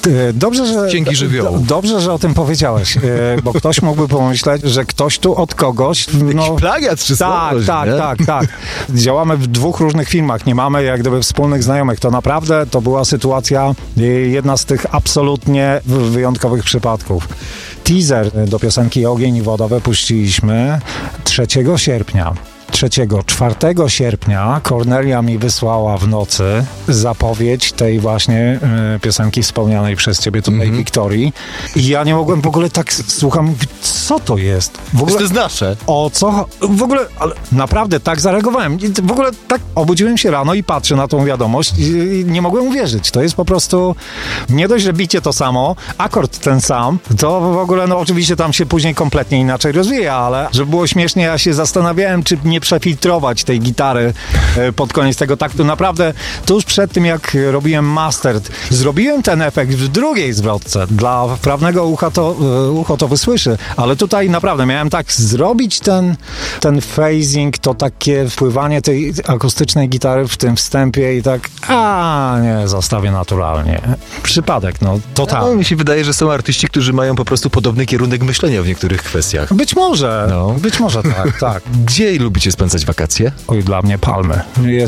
Księgi żywiołu. Dobrze, że o tym powiedziałeś, bo ktoś mógłby pomyśleć, że ktoś tu od kogoś... Jakiś plagiat czy coś, tak. Działamy w 2 różnych filmach, nie mamy jak gdyby wspólnych znajomych. To naprawdę to była sytuacja, jedna z tych absolutnie wyjątkowych przypadków. Teaser do piosenki Ogień i woda wypuściliśmy 3 sierpnia. 4 sierpnia Kornelia mi wysłała w nocy zapowiedź tej właśnie piosenki wspomnianej przez ciebie tutaj, Wiktorii. I ja nie mogłem w ogóle tak, słucham, co to jest? W ogóle, to jest nasze. O co? W ogóle, ale naprawdę tak zareagowałem. W ogóle tak obudziłem się rano i patrzę na tą wiadomość i nie mogłem uwierzyć. To jest po prostu, nie dość, że bicie to samo, akord ten sam, to w ogóle, no oczywiście tam się później kompletnie inaczej rozwija, ale żeby było śmiesznie, ja się zastanawiałem, czy nie przefiltrować tej gitary pod koniec tego taktu. Naprawdę tuż przed tym, jak robiłem master, zrobiłem ten efekt w drugiej zwrotce. Dla wprawnego ucho to wysłyszy, ale tutaj naprawdę miałem tak zrobić ten phasing, to takie wpływanie tej akustycznej gitary w tym wstępie i tak, nie, zostawię naturalnie. Przypadek, no, totalnie. No, mi się wydaje, że są artyści, którzy mają po prostu podobny kierunek myślenia w niektórych kwestiach. Być może tak. Gdzie lubicie spędzać wakacje? Oj, dla mnie Palmy.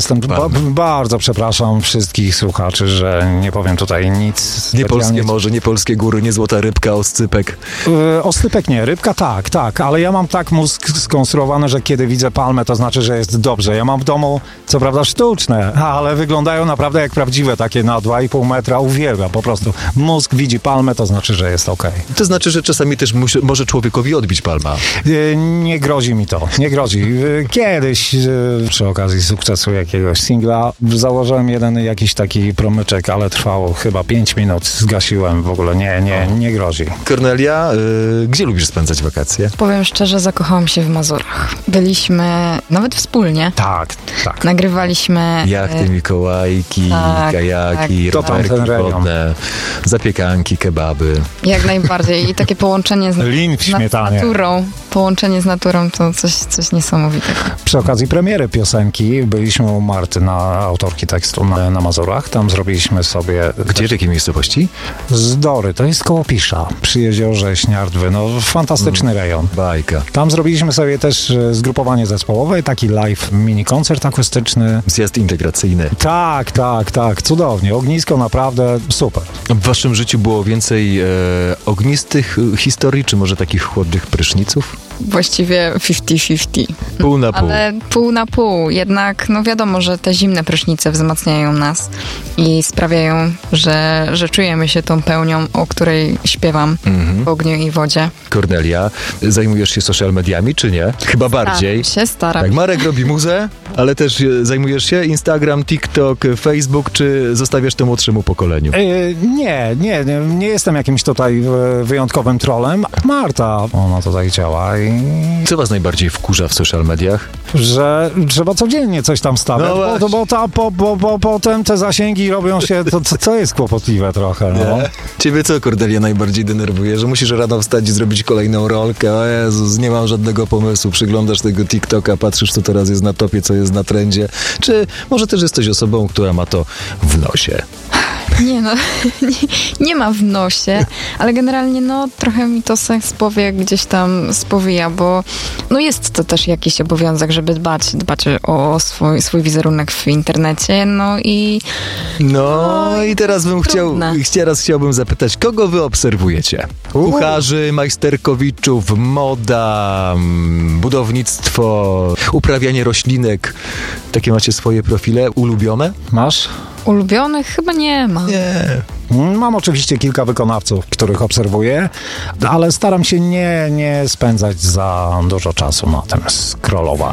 Bardzo przepraszam wszystkich słuchaczy, że nie powiem tutaj nic. Nie polskie morze, nie polskie góry, nie złota rybka, oscypek. Oscypek nie, rybka tak, ale ja mam tak mózg skonstruowany, że kiedy widzę palmę, to znaczy, że jest dobrze. Ja mam w domu, co prawda sztuczne, ale wyglądają naprawdę jak prawdziwe, takie na 2,5 metra, uwielbiam po prostu. Mózg widzi palmę, to znaczy, że jest okej. To znaczy, że czasami też może człowiekowi odbić palma. Nie grozi mi to, nie grozi. Kiedyś przy okazji sukcesu jakiegoś singla założyłem jeden jakiś taki promyczek, ale trwało chyba 5 minut, zgasiłem, w ogóle nie grozi. Kornelia, gdzie lubisz spędzać wakacje? Powiem szczerze, zakochałam się w Mazurach. Byliśmy nawet wspólnie. Tak. Nagrywaliśmy... Jachty, Mikołajki, kajaki, rowerki wodne, zapiekanki, kebaby. Jak najbardziej. I takie połączenie z naturą. Połączenie z naturą to coś niesamowitego. Przy okazji premiery piosenki byliśmy u Marty, autorki tekstu na Mazurach. Tam zrobiliśmy sobie... Gdzie, w jakiej miejscowości? Zdory, to jest koło Pisza, przy jeziorze Śniardwy. No, fantastyczny rejon. Bajka. Tam zrobiliśmy sobie też zgrupowanie zespołowe, taki live mini koncert akustyczny. Zjazd integracyjny. Tak, cudownie. Ognisko naprawdę super. W waszym życiu było więcej ognistych historii, czy może takich chłodnych pryszniców? Właściwie 50-50. Pół na pół. Ale pół na pół. Jednak, no wiadomo, że te zimne prysznice wzmacniają nas i sprawiają, że czujemy się tą pełnią, o której śpiewam w ogniu i wodzie. Kornelia, zajmujesz się social mediami, czy nie? Chyba bardziej. Staram się. Tak, Marek robi muzę, ale też zajmujesz się Instagram, TikTok, Facebook, czy zostawiasz to młodszemu pokoleniu? Nie jestem jakimś tutaj wyjątkowym trolem. Marta, ona tutaj działa i... Co was najbardziej wkurza w social mediach? Że trzeba codziennie coś tam stawiać, bo potem te zasięgi robią się, to jest kłopotliwe trochę. No. Ciebie co, Kornelia, najbardziej denerwuje? Że musisz rano wstać i zrobić kolejną rolkę? O Jezus, nie mam żadnego pomysłu. Przyglądasz tego TikToka, patrzysz, co teraz jest na topie, co jest na trendzie. Czy może też jesteś osobą, która ma to w nosie? Nie ma w nosie, ale generalnie trochę mi to sens powie gdzieś tam spowija, bo jest to też jakiś obowiązek, żeby dbać o swój wizerunek w internecie, i teraz chciałbym zapytać, kogo wy obserwujecie? Kucharzy, majsterkowiczów, moda, budownictwo, uprawianie roślinek. Takie macie swoje profile ulubione? Masz? Ulubionych chyba nie ma. Nie. Mam oczywiście kilka wykonawców, których obserwuję, ale staram się nie spędzać za dużo czasu na tym scrollować.